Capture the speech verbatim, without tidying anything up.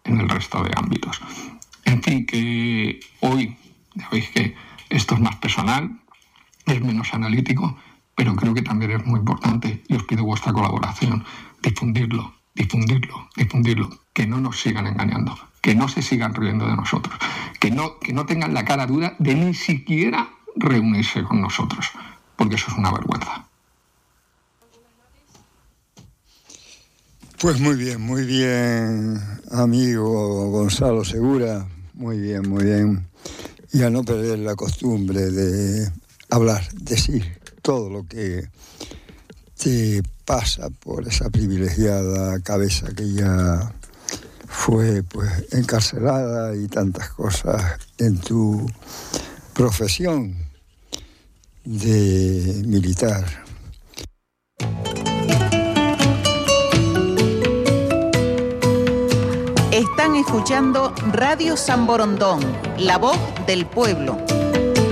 en el resto de ámbitos. En fin, que hoy, ya veis que esto es más personal, es menos analítico, pero creo que también es muy importante y os pido vuestra colaboración, difundirlo, difundirlo, difundirlo, que no nos sigan engañando, que no se sigan riendo de nosotros, que no, que no tengan la cara dura de ni siquiera reunirse con nosotros, porque eso es una vergüenza. Pues muy bien, muy bien, amigo Gonzalo Segura, muy bien, muy bien. Y a no perder la costumbre de hablar, decir todo lo que te pasa por esa privilegiada cabeza que ya fue pues encarcelada y tantas cosas en tu profesión de militar. Están escuchando Radio San Borondón, la voz del pueblo.